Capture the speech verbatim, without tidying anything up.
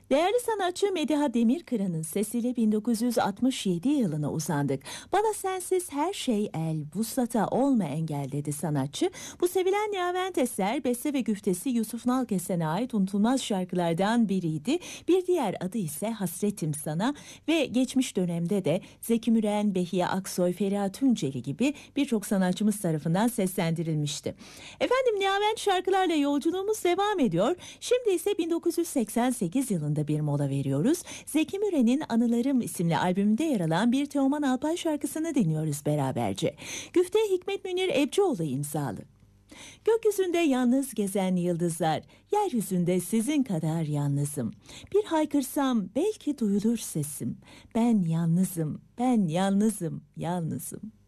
Değerli sanatçı Mediha Demirkıran'ın sesiyle bin dokuz yüz altmış yedi yılına uzandık. Bana sensiz her şey el, vuslata olma engel dedi sanatçı. Bu sevilen Nihavent eser beste ve güftesi Yusuf Nalkesen'e ait unutulmaz şarkılardan biriydi. Bir diğer adı ise Hasretim Sana ve geçmiş dönemde de Zeki Müren, Behiye Aksoy, Feriha Tunceli gibi birçok sanatçımız tarafından seslendirilmişti. Efendim Nihavent şarkılarla yolculuğumuz devam ediyor. Şimdi ise bin dokuz yüz seksen sekiz yılında bir mola veriyoruz. Zeki Müren'in Anılarım isimli albümünde yer alan bir Teoman Alpay şarkısını dinliyoruz beraberce. Güfte Hikmet Münir Ebcioğlu imzalı. Gökyüzünde yalnız gezen yıldızlar, yeryüzünde sizin kadar yalnızım. Bir haykırsam belki duyulur sesim. Ben yalnızım, ben yalnızım, yalnızım.